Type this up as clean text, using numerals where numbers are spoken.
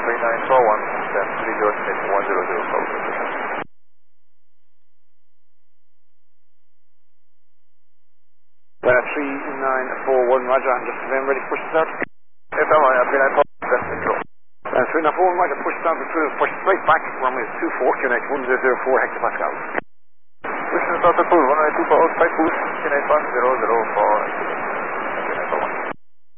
3941, then 30 100 3941, roger, I'm just then ready to push this out. Yes, I'm on 3941, then control. 3941, roger, push down to push straight back, runway 24, connect 1004 hectopascals. Push the Delta Pool, 192 for outside boost, connect 1004.